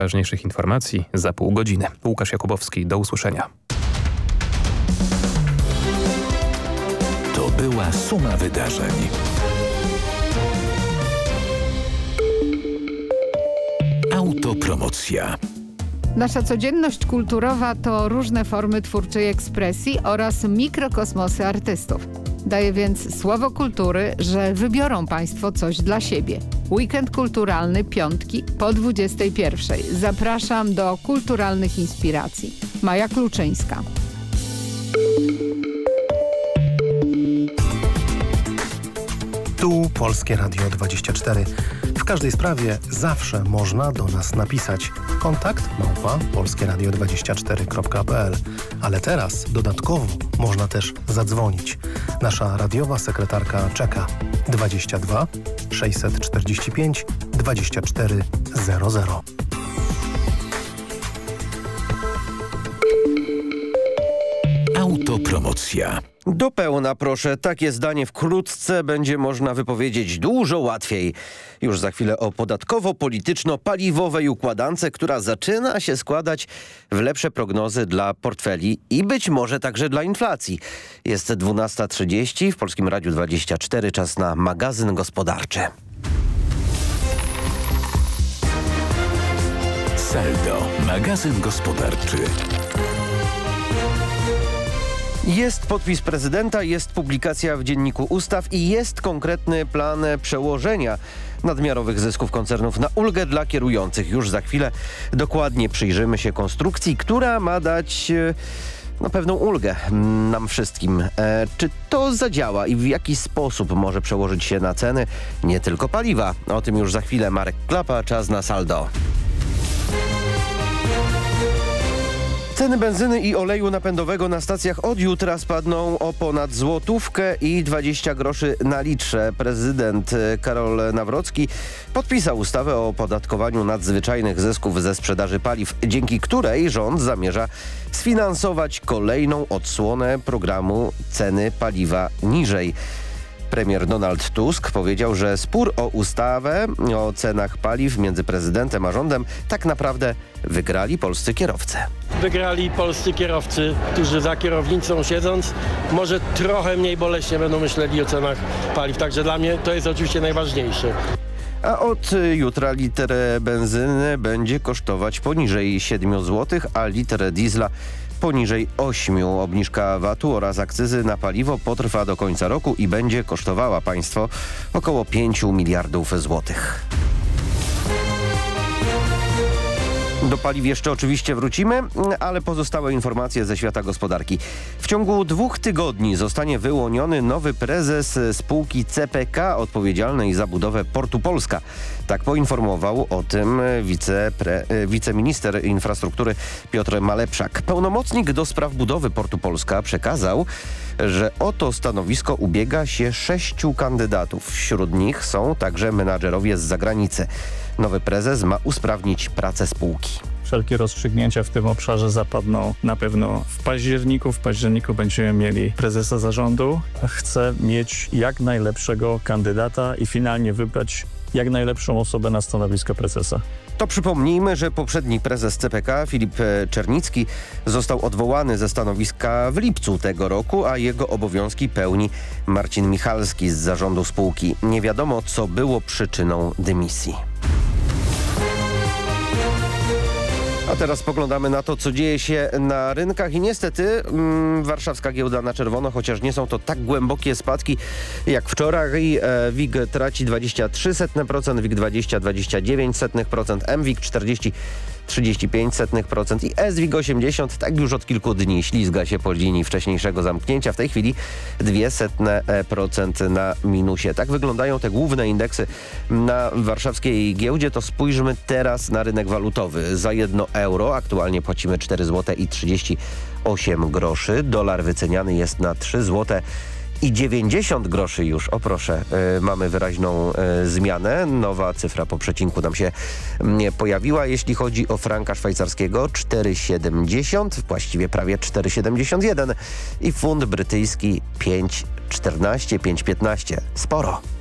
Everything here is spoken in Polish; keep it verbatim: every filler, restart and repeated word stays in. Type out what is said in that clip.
Ważniejszych informacji za pół godziny. Łukasz Jakubowski, do usłyszenia. To była suma wydarzeń. Autopromocja. Nasza codzienność kulturowa to różne formy twórczej ekspresji oraz mikrokosmosy artystów. Daję więc słowo kultury, że wybiorą Państwo coś dla siebie. Weekend kulturalny piątki po dwudziestej pierwszej. Zapraszam do kulturalnych inspiracji. Maja Kluczyńska. Tu Polskie Radio dwadzieścia cztery. W każdej sprawie zawsze można do nas napisać. Kontakt małpa polskieradio dwadzieścia cztery kropka p l. Ale teraz dodatkowo można też zadzwonić. Nasza radiowa sekretarka czeka. dwadzieścia dwa sześćset czterdzieści pięć dwadzieścia cztery zero zero. Autopromocja. Do pełna proszę, takie zdanie wkrótce będzie można wypowiedzieć dużo łatwiej. Już za chwilę o podatkowo-polityczno-paliwowej układance, która zaczyna się składać w lepsze prognozy dla portfeli i być może także dla inflacji. Jest dwunasta trzydzieści w Polskim Radiu dwadzieścia cztery, czas na magazyn gospodarczy. Saldo, magazyn gospodarczy. Jest podpis prezydenta, jest publikacja w Dzienniku Ustaw i jest konkretny plan przełożenia nadmiarowych zysków koncernów na ulgę dla kierujących. Już za chwilę dokładnie przyjrzymy się konstrukcji, która ma dać no, pewną ulgę nam wszystkim. E, czy to zadziała i w jaki sposób może przełożyć się na ceny nie tylko paliwa? O tym już za chwilę. Marek Klapa, czas na saldo. Ceny benzyny i oleju napędowego na stacjach od jutra spadną o ponad złotówkę i dwadzieścia groszy na litrze. Prezydent Karol Nawrocki podpisał ustawę o opodatkowaniu nadzwyczajnych zysków ze sprzedaży paliw, dzięki której rząd zamierza sfinansować kolejną odsłonę programu Ceny paliwa niżej. Premier Donald Tusk powiedział, że spór o ustawę o cenach paliw między prezydentem a rządem tak naprawdę wygrali polscy kierowcy. Wygrali polscy kierowcy, którzy za kierownicą siedząc może trochę mniej boleśnie będą myśleli o cenach paliw. Także dla mnie to jest oczywiście najważniejsze. A od jutra litr benzyny będzie kosztować poniżej siedmiu złotych, a litr diesla poniżej ośmiu. Obniżka vatu oraz akcyzy na paliwo potrwa do końca roku i będzie kosztowała państwo około pięciu miliardów złotych. Do paliw jeszcze oczywiście wrócimy, ale pozostałe informacje ze świata gospodarki. W ciągu dwóch tygodni zostanie wyłoniony nowy prezes spółki C P K odpowiedzialnej za budowę Portu Polska. Tak poinformował o tym wicepre, wiceminister infrastruktury Piotr Malepszak. Pełnomocnik do spraw budowy Portu Polska przekazał, że o to stanowisko ubiega się sześciu kandydatów. Wśród nich są także menadżerowie z zagranicy. Nowy prezes ma usprawnić pracę spółki. Wszelkie rozstrzygnięcia w tym obszarze zapadną na pewno w październiku. W październiku będziemy mieli prezesa zarządu. Chcę mieć jak najlepszego kandydata i finalnie wybrać jak najlepszą osobę na stanowisko prezesa. To przypomnijmy, że poprzedni prezes C P K, Filip Czernicki, został odwołany ze stanowiska w lipcu tego roku, a jego obowiązki pełni Marcin Michalski z zarządu spółki. Nie wiadomo, co było przyczyną dymisji. A teraz spoglądamy na to, co dzieje się na rynkach i niestety mm, warszawska giełda na czerwono, chociaż nie są to tak głębokie spadki jak wczoraj. E, W I G traci dwadzieścia trzy procent, W I G dwadzieścia przecinek dwadzieścia dziewięć procent, M WIG czterdzieści przecinek trzydzieści pięć procent i S WIG osiemdziesiąt tak już od kilku dni ślizga się po linii wcześniejszego zamknięcia. W tej chwili dwie setne procent na minusie. Tak wyglądają te główne indeksy na warszawskiej giełdzie. To spójrzmy teraz na rynek walutowy. Za jedno euro aktualnie płacimy cztery złote i trzydzieści osiem groszy. Dolar wyceniany jest na trzy złote i dziewięćdziesiąt groszy już. O proszę, y, mamy wyraźną y, zmianę. Nowa cyfra po przecinku nam się y, pojawiła. Jeśli chodzi o franka szwajcarskiego, cztery siedemdziesiąt, właściwie prawie cztery siedemdziesiąt jeden i funt brytyjski pięć czternaście, pięć piętnaście. Sporo.